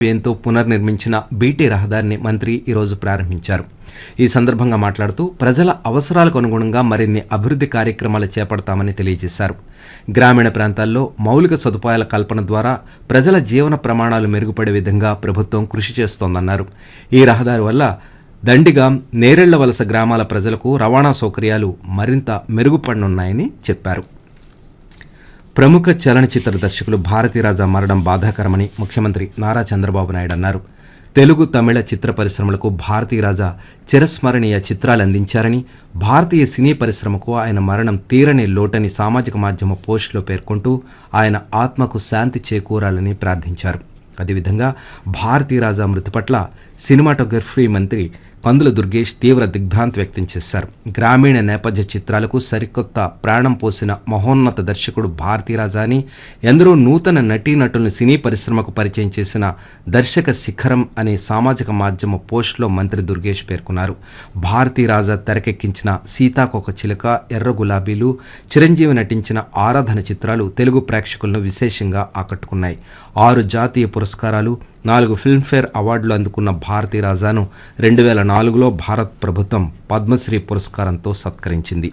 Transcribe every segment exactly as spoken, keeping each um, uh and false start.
వ్యయంతో పునర్నిర్మించిన బీటీ రహదారిని మంత్రి ఈరోజు ప్రారంభించారు. ఈ సందర్భంగా మాట్లాడుతూ ప్రజల అవసరాలకు అనుగుణంగా మరిన్ని అభివృద్ధి కార్యక్రమాలు చేపడతామని తెలియజేశారు. గ్రామీణ ప్రాంతాల్లో మౌలిక సదుపాయాల కల్పన ద్వారా ప్రజల జీవన ప్రమాణాలు మెరుగుపడే విధంగా ప్రభుత్వం కృషి చేస్తోందన్నారు. ఈ రహదారి వల్ల దండిగాం, నేరెళ్ల వలస గ్రామాల ప్రజలకు రవాణా సౌకర్యాలు మరింత మెరుగుపడనున్నాయని చెప్పారు. ప్రముఖ చలనచిత్ర దర్శకులు భారతీరాజా మరణం బాధాకరమని ముఖ్యమంత్రి నారా చంద్రబాబు నాయుడు అన్నారు. తెలుగు, తమిళ చిత్ర పరిశ్రమలకు భారతీరాజా చిరస్మరణీయ చిత్రాలు అందించారని, భారతీయ సినీ పరిశ్రమకు ఆయన మరణం తీరని లోటని సామాజిక మాధ్యమ పోస్టులో పేర్కొంటూ ఆయన ఆత్మకు శాంతి చేకూరాలని ప్రార్థించారు. అదేవిధంగా భారతీరాజా మృతి పట్ల సినిమాటోగ్రఫీ మంత్రి కందుల దుర్గేష్ తీవ్ర దిగ్భ్రాంతి వ్యక్తం చేశారు. గ్రామీణ నేపథ్య చిత్రాలకు సరికొత్త ప్రాణం పోసిన మహోన్నత దర్శకుడు భారతీరాజా అని, ఎందరో నూతన నటీనటులను సినీ పరిశ్రమకు పరిచయం చేసిన దర్శక శిఖరం అనే సామాజిక మాధ్యమ పోస్టులో మంత్రి దుర్గేష్ పేర్కొన్నారు. భారతీరాజా తెరకెక్కించిన సీతాకోక చిలుక, ఎర్ర గులాబీలు, చిరంజీవి నటించిన ఆరాధన చిత్రాలు తెలుగు ప్రేక్షకులను విశేషంగా ఆకట్టుకున్నాయి. ఆరు జాతీయ పురస్కారాలు, నాలుగు ఫిల్మ్ఫేర్ అవార్డులు అందుకున్న భారతీరాజాను రెండు వేల నాలుగులో భారత ప్రభుత్వం పద్మశ్రీ పురస్కారంతో సత్కరించింది.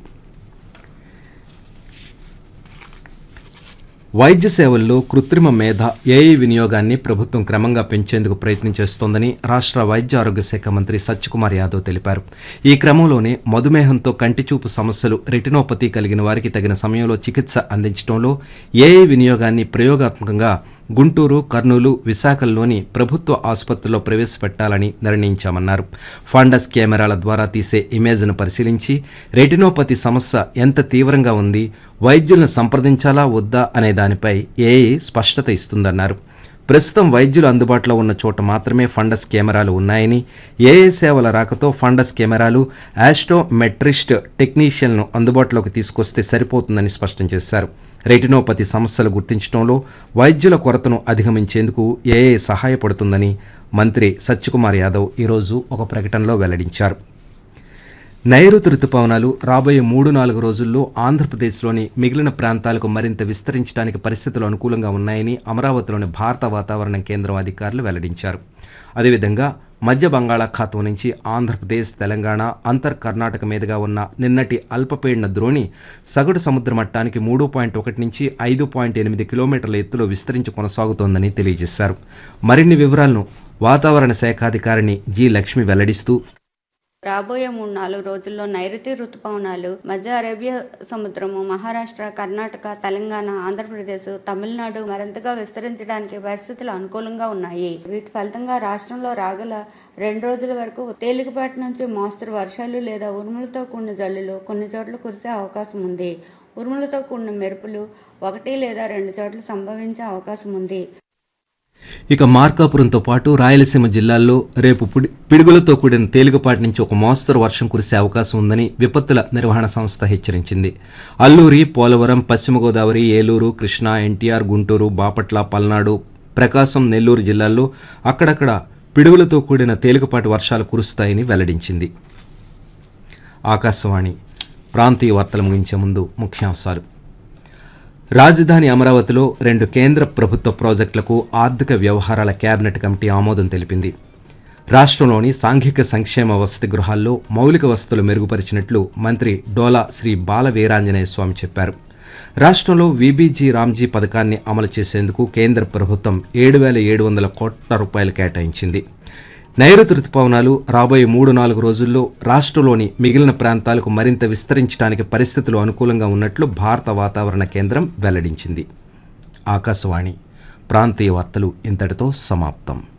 వైద్య సేవల్లో కృత్రిమ మేధ, ఏఐ వినియోగాన్ని ప్రభుత్వం క్రమంగా పెంచేందుకు ప్రయత్నం చేస్తోందని రాష్ట్ర వైద్య ఆరోగ్య శాఖ మంత్రి సత్యకుమార్ యాదవ్ తెలిపారు. ఈ క్రమంలోనే మధుమేహంతో కంటిచూపు సమస్యలు, రెటినోపతి కలిగిన వారికి తగిన సమయంలో చికిత్స అందించడంలో ఏఐ వినియోగాన్ని ప్రయోగాత్మకంగా గుంటూరు, కర్నూలు, విశాఖల్లోని ప్రభుత్వ ఆసుపత్రుల్లో ప్రవేశపెట్టాలని నిర్ణయించామన్నారు. ఫండస్ కెమెరాల ద్వారా తీసే ఇమేజ్ను పరిశీలించి రెటినోపతి సమస్య ఎంత తీవ్రంగా ఉంది, వైద్యులను సంప్రదించాలా వద్దా అనే దానిపై ఏఐ స్పష్టత ఇస్తుందన్నారు. ప్రస్తుతం వైద్యులు అందుబాటులో ఉన్న చోట మాత్రమే ఫండస్ కెమెరాలు ఉన్నాయని, ఏఐ సేవల రాకతో ఫండస్ కెమెరాలు, ఆస్ట్రోమెట్రిస్ట్ టెక్నీషియన్ను అందుబాటులోకి తీసుకొస్తే సరిపోతుందని స్పష్టం చేశారు. రెటినోపతి సమస్యలు గుర్తించడంలో వైద్యుల కొరతను అధిగమించేందుకు ఏఐ సహాయపడుతుందని మంత్రి సత్యకుమార్ యాదవ్ ఈరోజు ఒక ప్రకటనలో వెల్లడించారు. నైరుతి రుతుపవనాలు రాబోయే మూడు నాలుగు రోజుల్లో ఆంధ్రప్రదేశ్లోని మిగిలిన ప్రాంతాలకు మరింత విస్తరించడానికి పరిస్థితులు అనుకూలంగా ఉన్నాయని అమరావతిలోని భారత వాతావరణ కేంద్రం అధికారులు వెల్లడించారు. అదేవిధంగా మధ్య బంగాళాఖాతం నుంచి ఆంధ్రప్రదేశ్, తెలంగాణ, అంతర్ కర్ణాటక మీదుగా ఉన్న నిన్నటి అల్పపీడన ద్రోణి సగటు సముద్ర మట్టానికి మూడు పాయింట్ ఒకటి నుంచి ఐదు పాయింట్ ఎనిమిది కిలోమీటర్ల ఎత్తులో విస్తరించి కొనసాగుతోందని తెలియజేశారు. మరిన్ని వివరాలను వాతావరణ శాఖాధికారిణి జి లక్ష్మి వెల్లడిస్తూ, రాబోయే మూడు నాలుగు రోజుల్లో నైరుతి రుతుపవనాలు మధ్య అరేబియా సముద్రము, మహారాష్ట్ర, కర్ణాటక, తెలంగాణ, ఆంధ్రప్రదేశ్, తమిళనాడు మరింతగా విస్తరించడానికి పరిస్థితులు అనుకూలంగా ఉన్నాయి. వీటి ఫలితంగా రాష్ట్రంలో రాగల రెండు రోజుల వరకు తేలికపాటి నుంచి మోస్తరు వర్షాలు లేదా ఉరుములతో కూడిన జల్లులు కొన్ని చోట్ల కురిసే అవకాశం ఉంది. ఉరుములతో కూడిన మెరుపులు ఒకటి లేదా రెండు చోట్ల సంభవించే అవకాశం ఉంది. ఇక మార్కాపురంతో పాటు రాయలసీమ జిల్లాల్లో రేపు పిడుగులతో కూడిన తేలికపాటి నుంచి ఒక మోస్తరు వర్షం కురిసే అవకాశం ఉందని విపత్తుల నిర్వహణ సంస్థ హెచ్చరించింది. అల్లూరి, పోలవరం, పశ్చిమ గోదావరి, ఏలూరు, కృష్ణా, ఎన్టీఆర్, గుంటూరు, బాపట్ల, పల్నాడు, ప్రకాశం, నెల్లూరు జిల్లాల్లో అక్కడక్కడ పిడుగులతో కూడిన తేలికపాటి వర్షాలు కురుస్తాయని వెల్లడించింది. ఆకాశవాణి ప్రాంతీయ వార్తలు ముగించే ముందు ముఖ్యాంశాలు. రాజధాని అమరావతిలో రెండు కేంద్ర ప్రభుత్వ ప్రాజెక్టులకు ఆర్థిక వ్యవహారాల కేబినెట్ కమిటీ ఆమోదం తెలిపింది. రాష్ట్రంలోని సాంఘిక సంక్షేమ వసతి గృహాల్లో మౌలిక వసతులు మెరుగుపరిచినట్లు మంత్రి డోలా శ్రీ బాల వీరాంజనేయ స్వామి చెప్పారు. రాష్ట్రంలో వీబీజీ రామ్జీ పథకాన్ని అమలు చేసేందుకు కేంద్ర ప్రభుత్వం ఏడు వేల ఏడు వందల కోట్ల రూపాయలు కేటాయించింది. నైరుతి రుతుపవనాలు రాబోయే మూడు నాలుగు రోజుల్లో రాష్ట్రంలోని మిగిలిన ప్రాంతాలకు మరింత విస్తరించడానికి పరిస్థితులు అనుకూలంగా ఉన్నట్లు భారత వాతావరణ కేంద్రం వెల్లడించింది. ఆకాశవాణి ప్రాంతీయ వార్తలు ఇంతటితో సమాప్తం.